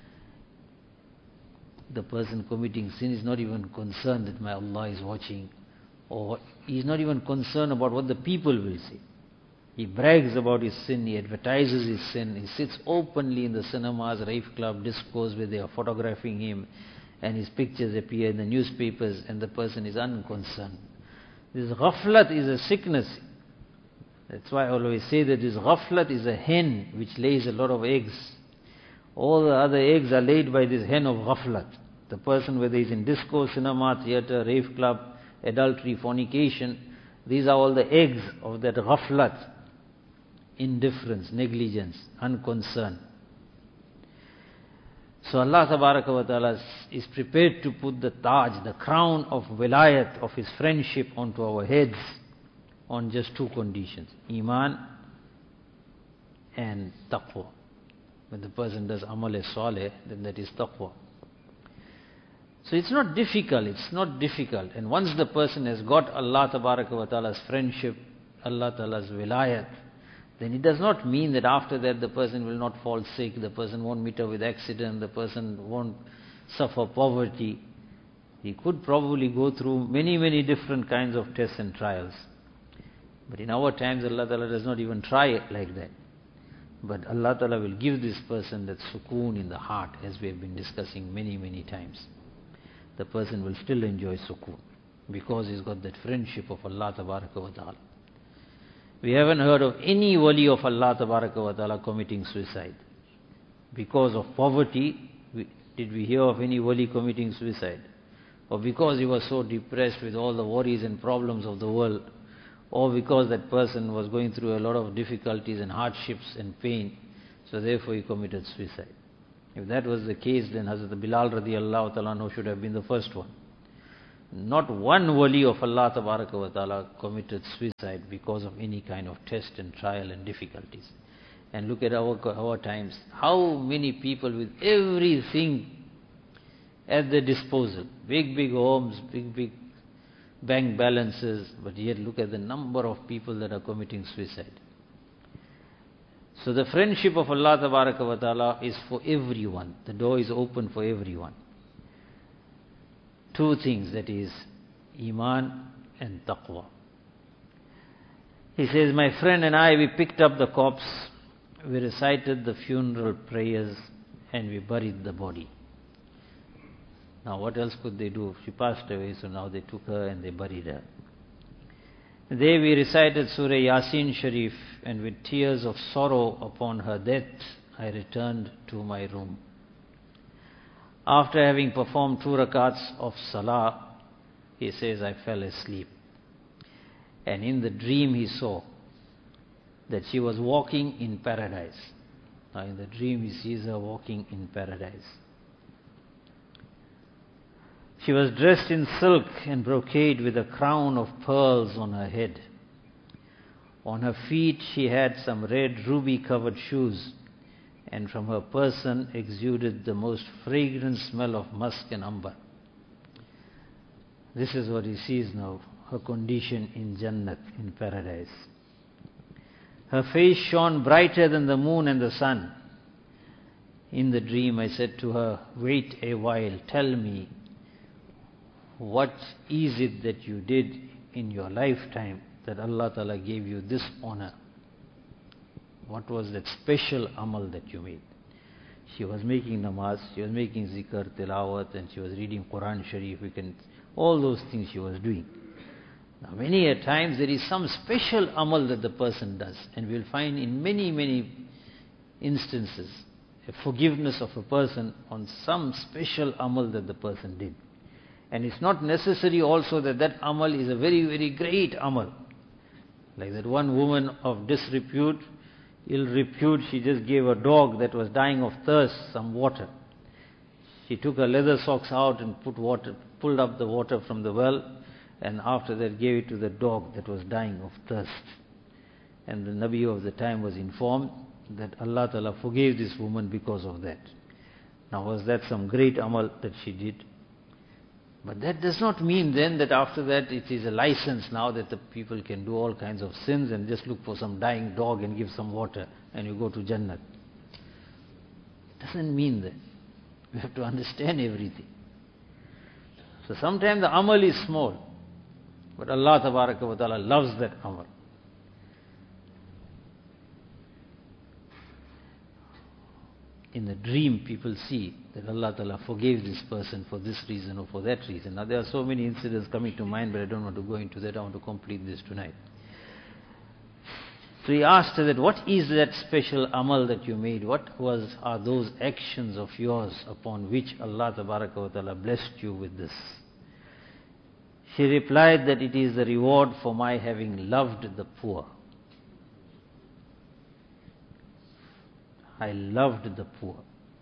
the person committing sin is not even concerned that my Allah is watching, or he is not even concerned about what the people will say. He brags about his sin, he advertises his sin, he sits openly in the cinemas, rave club, discos where they are photographing him and his pictures appear in the newspapers and the person is unconcerned. This ghaflat is a sickness. That's why I always say that this ghaflat is a hen which lays a lot of eggs. All the other eggs are laid by this hen of ghaflat. The person, whether he's in disco, cinema, theatre, rave club, adultery, fornication, these are all the eggs of that ghaflat. Indifference, negligence, unconcern. So Allah Tabaraka wa Ta'ala is prepared to put the taj, the crown of wilayat, of his friendship onto our heads on just two conditions, iman and taqwa. When the person does amal saleh, then that is taqwa. So it's not difficult, it's not difficult. And once the person has got Allah Tabaraka wa Ta'ala's friendship, Allah Ta'ala's wilayat, then it does not mean that after that the person will not fall sick, the person won't meet up with accident, the person won't suffer poverty. He could probably go through many, many different kinds of tests and trials. But in our times, Allah Ta'ala does not even try it like that. But Allah Ta'ala will give this person that sukoon in the heart, as we have been discussing many, many times. The person will still enjoy sukoon. because he's got that friendship of Allah Tabaraka wa Ta'ala. We haven't heard of any wali of Allah Tabaraka wa Ta'ala committing suicide. Because of poverty, we, did we hear of any wali committing suicide? Or because he was so depressed with all the worries and problems of the world, or because that person was going through a lot of difficulties and hardships and pain, so therefore he committed suicide. If that was the case, then Hazrat Bilal radiallahu ta'ala should have been the first one. Not one wali of Allah Tabaraka wa Ta'ala committed suicide because of any kind of test and trial and difficulties. And look at our, our times. How many people with everything at their disposal. Big, big homes, big, big bank balances. But yet look at the number of people that are committing suicide. So the friendship of Allah Tabaraka wa Ta'ala is for everyone. The door is open for everyone. Two things, that is Iman and Taqwa. He says, my friend and I, we picked up the corpse, we recited the funeral prayers, and we buried the body. Now what else could they do? She passed away, so now they took her and they buried her. There we recited Surah Yasin Sharif, and with tears of sorrow upon her death, I returned to my room. After having performed two rakats of salah, he says, I fell asleep. And in the dream he saw that she was walking in paradise. Now in the dream he sees her walking in paradise. She was dressed in silk and brocade with a crown of pearls on her head. On her feet she had some red ruby-covered shoes, and from her person exuded the most fragrant smell of musk and amber. This is what he sees now, her condition in Jannat, in paradise. Her face shone brighter than the moon and the sun. In the dream I said to her, wait a while, tell me, what is it that you did in your lifetime that Allah Ta'ala gave you this honor? What was that special amal that you made? She was making namaz, she was making zikr, tilawat, and she was reading Quran Sharif. We can, all those things she was doing. Now many a times there is some special amal that the person does, and we will find in many, many instances a forgiveness of a person on some special amal that the person did. And it's not necessary also that that amal is a very, very great amal. Like that one woman of disrepute, ill repute, she just gave a dog that was dying of thirst some water. She took her leather socks out and put water, pulled up the water from the well, and after that gave it to the dog that was dying of thirst. And the Nabi of the time was informed that Allah Ta'ala forgave this woman because of that. Now was that some great amal that she did? But that does not mean then that after that it is a license now that the people can do all kinds of sins and just look for some dying dog and give some water and you go to Jannah. It doesn't mean that. We have to understand everything. So sometimes the amal is small, but Allah Tabaraka wa Ta'ala loves that amal. In the dream, people see that Allah Ta'ala forgave this person for this reason or for that reason. Now there are so many incidents coming to mind, but I don't want to go into that. I want to complete this tonight. So he asked her that, what is that special amal that you made? What was are those actions of yours upon which Allah Tabaraka wa Ta'ala blessed you with this? She replied that it is the reward for my having loved the poor. I loved the poor.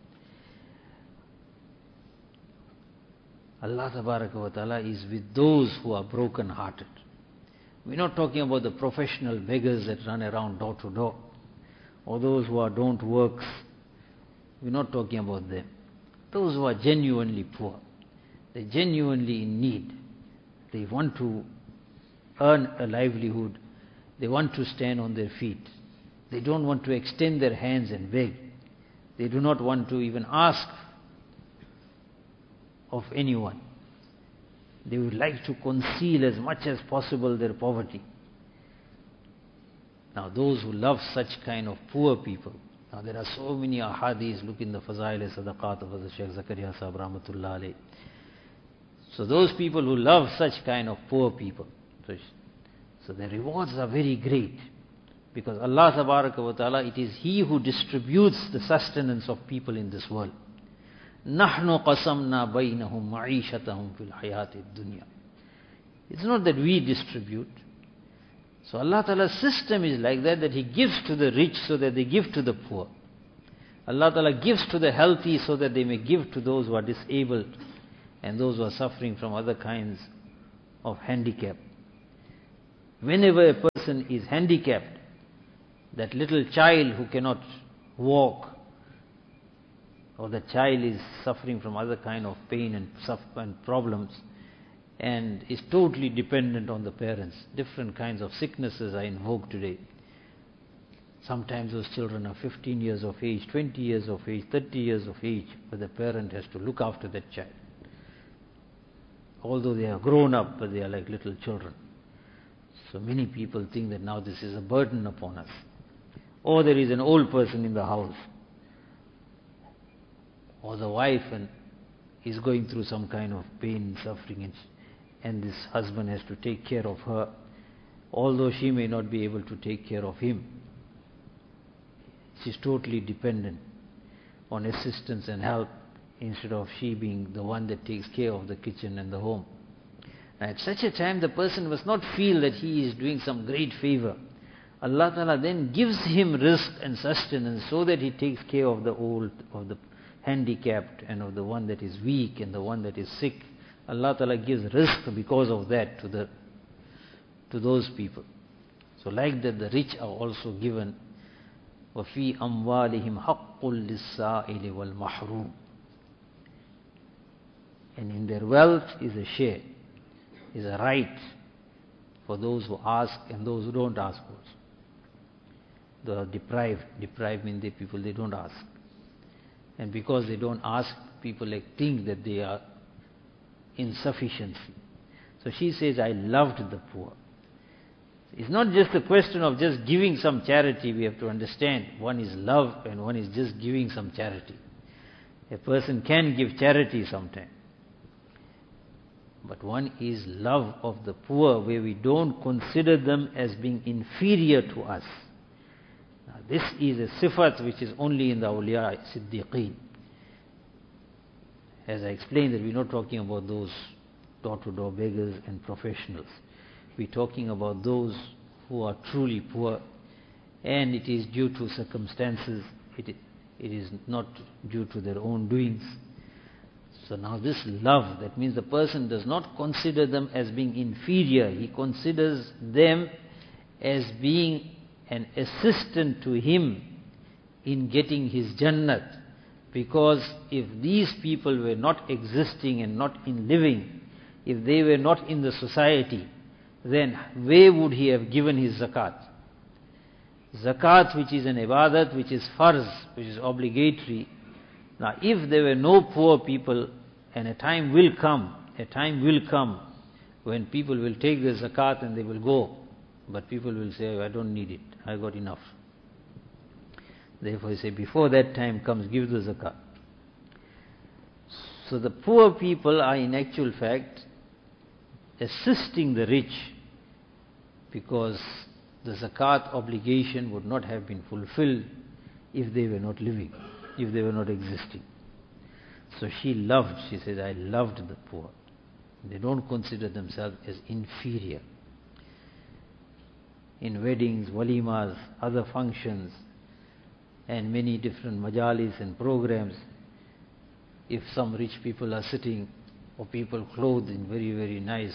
Allah Tabaraka wa Ta'ala is with those who are broken hearted. We're not talking about the professional beggars that run around door to door, or those who are don't works. We're not talking about them. Those who are genuinely poor. They're genuinely in need. They want to earn a livelihood. They want to stand on their feet. They don't want to extend their hands and beg. They do not want to even ask of anyone. They would like to conceal as much as possible their poverty. Now those who love such kind of poor people, now there are so many ahadis, look in the Fazail-e Sadaqat of Shaykh Zakaria Sahib Rahmatullah alayh. So those people who love such kind of poor people, so, so the rewards are very great. Because Allah Tabaraka wa Ta'ala, it is He who distributes the sustenance of people in this world. نَحْنُ قَسَمْنَا بَيْنَهُمْ مَعِيشَتَهُمْ فِي الْحَيَاةِ الدُّنْيَا. It's not that we distribute. So Allah Ta'ala's system is like that, that He gives to the rich so that they give to the poor. Allah Ta'ala gives to the healthy so that they may give to those who are disabled and those who are suffering from other kinds of handicap. Whenever a person is handicapped, that little child who cannot walk, or the child is suffering from other kind of pain and, and problems, and is totally dependent on the parents. Different kinds of sicknesses are in vogue today. Sometimes those children are fifteen years of age, twenty years of age, thirty years of age, but the parent has to look after that child. Although they are grown up, but they are like little children. So many people think that now this is a burden upon us. Or there is an old person in the house, or the wife and is going through some kind of pain, suffering, and, and this husband has to take care of her, although she may not be able to take care of him. She's totally dependent on assistance and help, instead of she being the one that takes care of the kitchen and the home. And at such a time, the person must not feel that he is doing some great favor. Allah Ta'ala then gives him rizq and sustenance so that he takes care of the old, of the handicapped, and of the one that is weak and the one that is sick. Allah Ta'ala gives rizq because of that to the to those people. So like that, the rich are also given. وَفِي أَمْوَالِهِمْ حَقٌّ لِلسَّائِلِ وَالْمَحْرُومِ. And in their wealth is a share, is a right for those who ask and those who don't ask also. They are deprived. Deprived means they people, they don't ask. And because they don't ask, people like think that they are insufficiency. So she says, I loved the poor. It's not just a question of just giving some charity. We have to understand, one is love and one is just giving some charity. A person can give charity sometimes. But one is love of the poor, where we don't consider them as being inferior to us. Now, this is a sifat which is only in the awliya siddiqeen. As I explained, that we're not talking about those door-to-door beggars and professionals. We're talking about those who are truly poor, and it is due to circumstances, it, it is not due to their own doings. So now this love, that means the person does not consider them as being inferior, he considers them as being an assistant to him in getting his Jannat. Because if these people were not existing and not in living, if they were not in the society, then where would he have given his zakat? Zakat, which is an ibadat, which is farz, which is obligatory. Now if there were no poor people, and a time will come, a time will come when people will take the zakat and they will go, but people will say, I don't need it, I got enough. Therefore, I say, before that time comes, give the zakat. So the poor people are in actual fact assisting the rich, because the zakat obligation would not have been fulfilled if they were not living, if they were not existing. So she loved, she says, I loved the poor. They don't consider themselves as inferior. In weddings, walimas, other functions, and many different majalis and programs, if some rich people are sitting, or people clothed in very, very nice,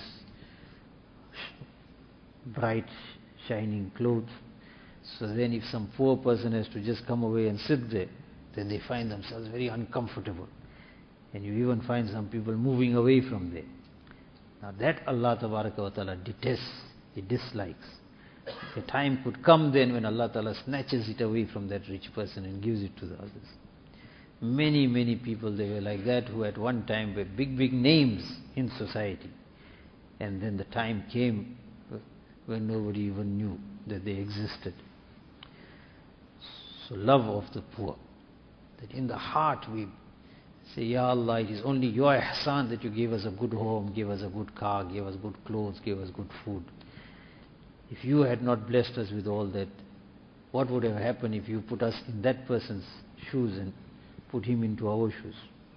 bright, shining clothes, so then if some poor person has to just come away and sit there, then they find themselves very uncomfortable. And you even find some people moving away from there. Now that Allah Tabaraka wa Ta'ala detests, He dislikes. A time could come then when Allah Ta'ala snatches it away from that rich person and gives it to the others. Many, many people, they were like that, who at one time were big, big names in society. And then the time came when nobody even knew that they existed. So love of the poor. That in the heart we Say, Ya Allah, it is only your ihsan that you gave us a good home, gave us a good car, gave us good clothes, gave us good food. If you had not blessed us with all that, what would have happened if you put us in that person's shoes and put him into our shoes?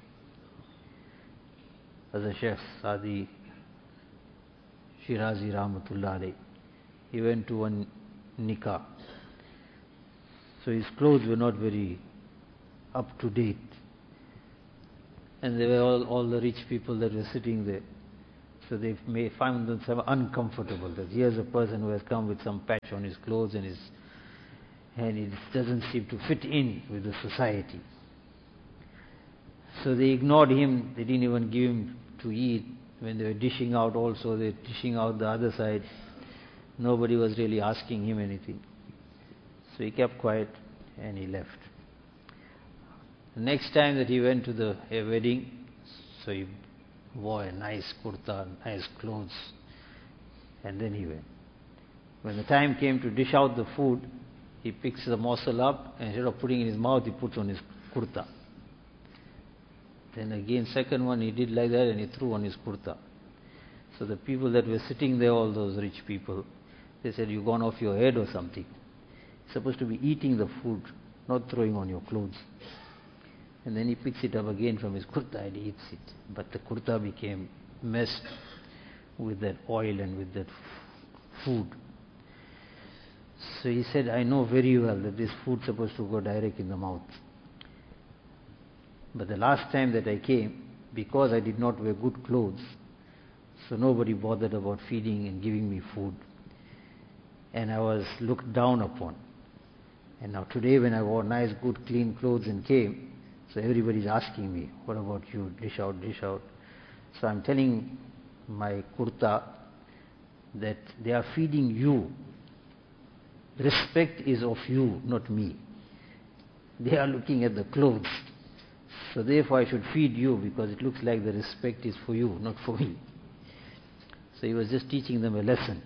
As a Sheikh Sadi Shirazi Rahmatullah alayh, he went to one nikah. So his clothes were not very up to date. And they were all, all the rich people that were sitting there. So they may find themselves uncomfortable. That here's a person who has come with some patch on his clothes and his and it doesn't seem to fit in with the society. So they ignored him. They didn't even give him to eat. When they were dishing out also, they were dishing out the other side. Nobody was really asking him anything. So he kept quiet and he left. The next time that he went to the a wedding, so he wore a nice kurta, nice clothes, and then he went. When the time came to dish out the food, he picks the morsel up, and instead of putting it in his mouth, he puts on his kurta. Then again, second one, he did like that, and he threw on his kurta. So the people that were sitting there, all those rich people, they said, "You've gone off your head or something. You're supposed to be eating the food, not throwing on your clothes." And then he picks it up again from his kurta and he eats it. But the kurta became messed with that oil and with that f- food. So he said, "I know very well that this food is supposed to go direct in the mouth. But the last time that I came, because I did not wear good clothes, so nobody bothered about feeding and giving me food. And I was looked down upon. And now today when I wore nice, good, clean clothes and came, so everybody's asking me, what about you? Dish out, dish out." So I'm telling my kurta that they are feeding you. Respect is of you, not me. They are looking at the clothes. So therefore I should feed you because it looks like the respect is for you, not for me. So he was just teaching them a lesson.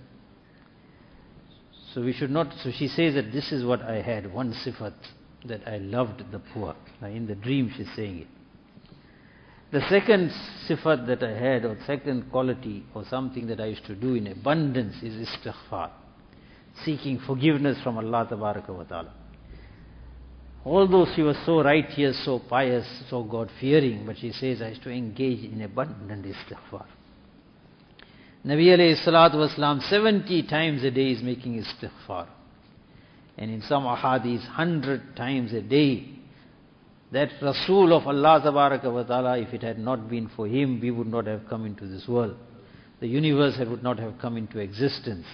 So we should not, so she says that this is what I had, one sifat, that I loved the poor. Now in the dream she's saying it. The second sifat that I had, or second quality, or something that I used to do in abundance is istighfar. Seeking forgiveness from Allah Tabaraka wa Ta'ala. Although she was so righteous, so pious, so God-fearing, but she says I used to engage in abundant istighfar. Nabi alayhi salatu wasalam seventy times a day is making istighfar. And in some ahadith, hundred times a day. That Rasul of Allah Tabaraka wa Ta'ala, if it had not been for him, we would not have come into this world. The universe would not have come into existence.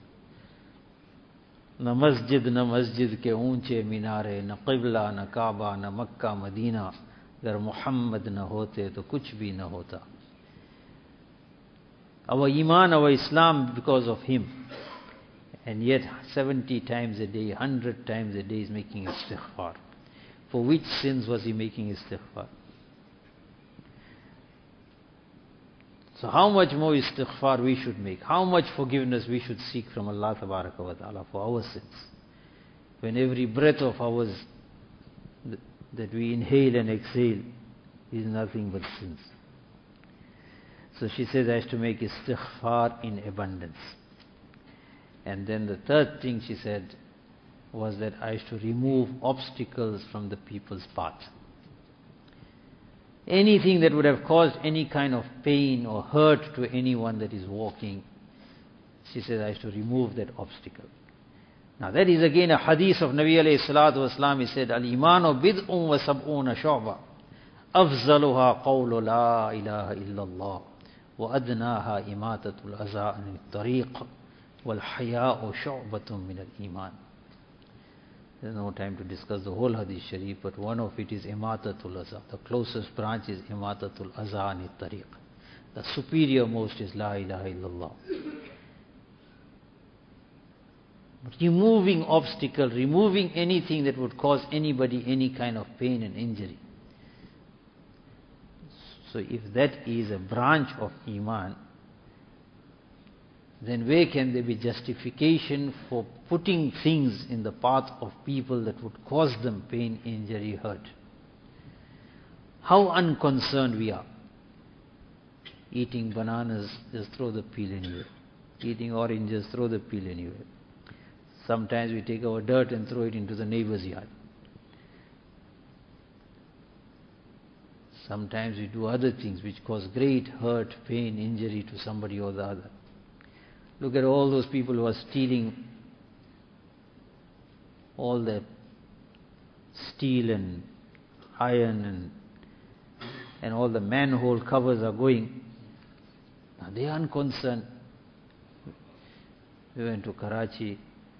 Na masjid, na masjid ke unche minare, na qibla, na Kaaba, na Makkah, Medina. Agar Muhammad na hote, to kuch bhi na hota. Our iman, our Islam, because of him. And yet seventy times a day, hundred times a day is making istighfar. For which sins was he making istighfar? So how much more istighfar we should make? How much forgiveness we should seek from Allah Tabaraka wa Ta'ala for our sins? When every breath of ours that we inhale and exhale is nothing but sins. So she says I have to make istighfar in abundance. And then the third thing she said was that I used to remove obstacles from the people's path. Anything that would have caused any kind of pain or hurt to anyone that is walking, she says I used to remove that obstacle. Now that is again a hadith of Nabi alayhi salatu wasalam. He said, "Al-imanu bid'un wa sab'una shu'ba, afzaluha qawlu la ilaha illallah, wa adnaha imatatul aza anil tariq, wal haya'u shu'batun min al-iman." There's no time to discuss the whole hadith sharif, but one of it is imatatul aza. The closest branch is imatatul aza anil tariq. The superior most is la ilaha illallah. But removing obstacle, removing anything that would cause anybody any kind of pain and injury. So if that is a branch of iman, then where can there be justification for putting things in the path of people that would cause them pain, injury, hurt? How unconcerned we are. Eating bananas, just throw the peel anywhere. Eating oranges, throw the peel anywhere. Sometimes we take our dirt and throw it into the neighbor's yard. Sometimes we do other things which cause great hurt, pain, injury to somebody or the other. Look at all those people who are stealing all the steel and iron and and all the manhole covers are going. Now they are unconcerned. We went to Karachi.